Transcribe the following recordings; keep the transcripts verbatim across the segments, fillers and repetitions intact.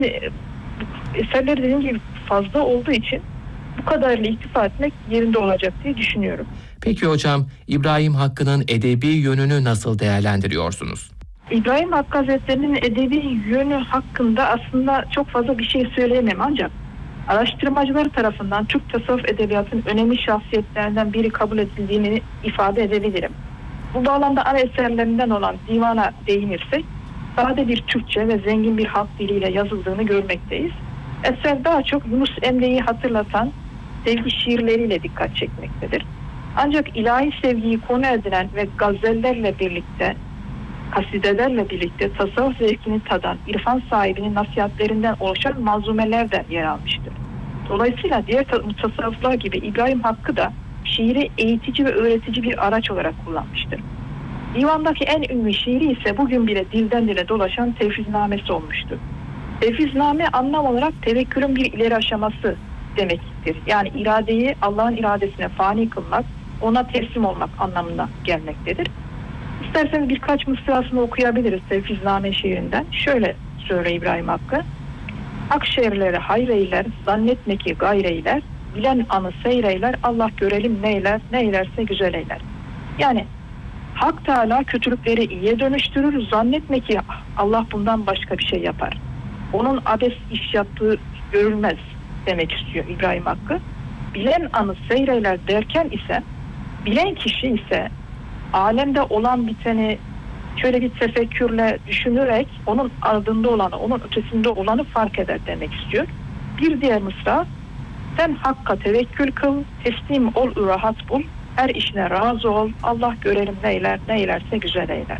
E, Eserleri dediğim gibi fazla olduğu için bu kadarıyla iktifa etmek yerinde olacak diye düşünüyorum. Peki hocam, İbrahim Hakkı'nın edebi yönünü nasıl değerlendiriyorsunuz? İbrahim Hakkı Hazretleri'nin edebi yönü hakkında aslında çok fazla bir şey söyleyemem, ancak araştırmacılar tarafından Türk tasavvuf edebiyatının önemli şahsiyetlerinden biri kabul edildiğini ifade edebilirim. Bu bağlamda ana eserlerinden olan Divan'a değinirsek, sade bir Türkçe ve zengin bir halk diliyle yazıldığını görmekteyiz. Eser daha çok Yunus Emre'yi hatırlatan sevgi şiirleriyle dikkat çekmektedir. Ancak ilahi sevgiyi konu edinen ve gazellerle birlikte, kasidelerle birlikte tasavvuf zevkini tadan irfan sahibinin nasihatlerinden oluşan manzumeler de yer almıştır. Dolayısıyla diğer tasavvuflar gibi İbrahim Hakkı da şiiri eğitici ve öğretici bir araç olarak kullanmıştır. Divandaki en ünlü şiiri ise bugün bile dilden dile dolaşan Tevfiznamesi olmuştur. Tevfizname anlam olarak tevekkülün bir ileri aşaması demektir. Yani iradeyi Allah'ın iradesine fani kılmak, ona teslim olmak anlamına gelmektedir. İsterseniz birkaç mısrasını okuyabiliriz Tevfizname şiirinden. Şöyle söyle İbrahim Hakkı: Hak şerleri hayreyler, zannetme ki gayreyler, bilen anı seyreyler, Allah görelim neyler, neylerse güzel eyler. Yani Hak Teala kötülükleri iyiye dönüştürür, zannetme ki Allah bundan başka bir şey yapar. Onun abes iş yaptığı görülmez demek istiyor İbrahim Hakkı. Bilen anı seyreyler derken ise, bilen kişi ise alemde olan biteni şöyle bir tefekkürle düşünerek onun ardında olanı, onun ötesinde olanı fark eder demek istiyor. Bir diğer mısra: sen Hakk'a tevekkül kıl, teslim ol, rahat bul, her işine razı ol, Allah görelim neyler, neylerse güzel eyler.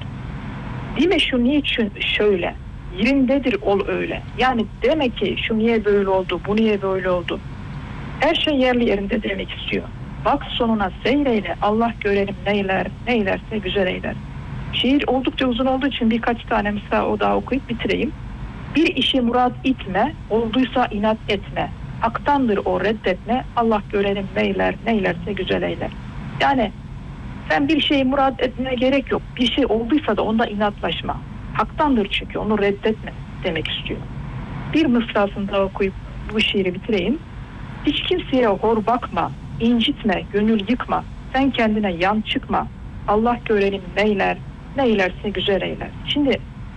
Dime şu niçin şöyle, yerindedir ol öyle. Yani demek ki şu niye böyle oldu, bu niye böyle oldu. Her şey yerli yerinde demek istiyor. Bak sonuna seyreyle, Allah görelim neyler, neylerse güzel eyler. Şiir oldukça uzun olduğu için birkaç tane mısra o daha okuyup bitireyim. Bir işi murad etme, olduysa inat etme. Haktandır o, reddetme, Allah görelim neyler, neylerse güzel eyler. Yani sen bir şeyi murad etmeye gerek yok. Bir şey olduysa da onda inatlaşma. Haktandır çünkü, onu reddetme demek istiyor. Bir mısrasını da okuyup bu şiiri bitireyim. Hiç kimseye hor bakma, incitme, gönül yıkma. Sen kendine yan çıkma. Allah görelim neyler, neylerse güzel eyler. Şimdi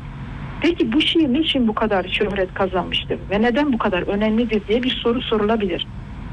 peki bu şiir niçin bu kadar şöhret kazanmıştır ve neden bu kadar önemlidir diye bir soru sorulabilir.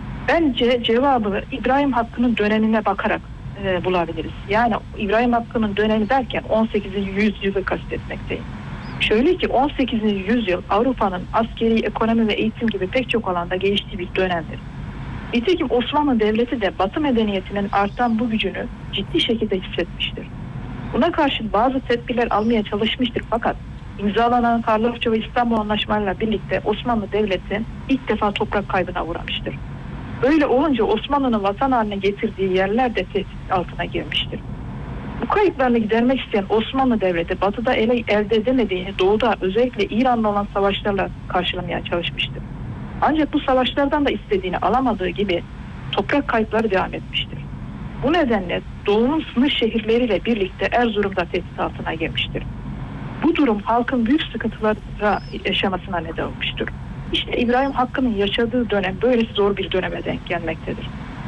Bence cevabı İbrahim Hakkı'nın dönemine bakarak e, bulabiliriz. Yani İbrahim Hakkı'nın dönemi derken on sekizinci yüzyılı kastetmekteyim. Şöyle ki on sekizinci yüzyıl Avrupa'nın askeri, ekonomi ve eğitim gibi pek çok alanda geliştiği bir dönemdir. Nitekim Osmanlı Devleti de Batı medeniyetinin artan bu gücünü ciddi şekilde hissetmiştir. Buna karşın bazı tedbirler almaya çalışmıştır, fakat imzalanan Karlofça ve İstanbul Anlaşmalarıyla birlikte Osmanlı Devleti ilk defa toprak kaybına uğramıştır. Böyle olunca Osmanlı'nın vatan haline getirdiği yerler de tehdit altına girmiştir. Bu kayıplarını gidermek isteyen Osmanlı Devleti Batı'da ele elde edemediğini Doğu'da özellikle İran'la olan savaşlarla karşılamaya çalışmıştır. Ancak bu savaşlardan da istediğini alamadığı gibi toprak kayıpları devam etmiştir. Bu nedenle Doğu'nun sınır şehirleriyle birlikte Erzurum'da tehdit altına girmiştir. Bu durum halkın büyük sıkıntılara yaşamasına neden olmuştur. İşte İbrahim Hakkı'nın yaşadığı dönem böylesi zor bir döneme denk gelmektedir.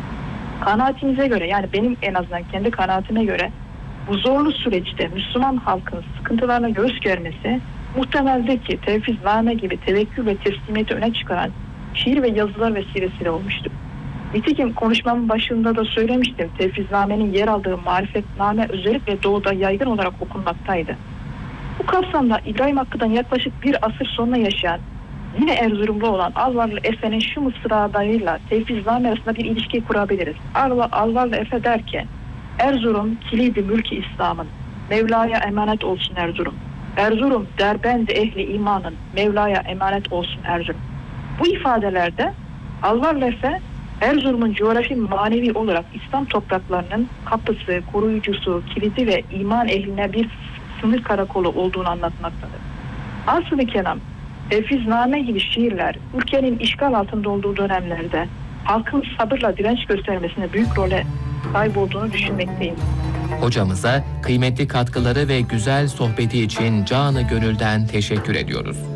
Kanaatimize göre, yani benim en azından kendi kanaatime göre, bu zorlu süreçte Müslüman halkın sıkıntılarına göğüs germesi muhtemeldir ki Tevfizname gibi tevekkül ve teslimiyeti öne çıkaran şiir ve yazılar vesilesiyle olmuştur. Nitekim konuşmamın başında da söylemiştim, Tevfizname'nin yer aldığı Marifetname özellikle Doğu'da yaygın olarak okunmaktaydı. Bu kapsamda İbrahim Hakkı'dan yaklaşık bir asır sonra yaşayan, yine Erzurumlu olan Alvarlı Efe'nin şu mısralarıyla Tevfizname arasında bir ilişki kurabiliriz. Alvarlı Efe der ki: Erzurum kilidi mülki İslam'ın, Mevla'ya emanet olsun Erzurum. Erzurum derbendi ehli imanın, Mevla'ya emanet olsun Erzurum. Bu ifadelerde Alvarlı Efe, Erzurum'un coğrafi manevi olarak İslam topraklarının kapısı, koruyucusu, kilidi ve iman ehline bir sınır karakolu olduğunu anlatmaktadır. Asıl-ı kelam, Tevfizname gibi şiirler ülkenin işgal altında olduğu dönemlerde halkın sabırla direnç göstermesine büyük role sahip olduğunu düşünmekteyim. Hocamıza kıymetli katkıları ve güzel sohbeti için canı gönülden teşekkür ediyoruz.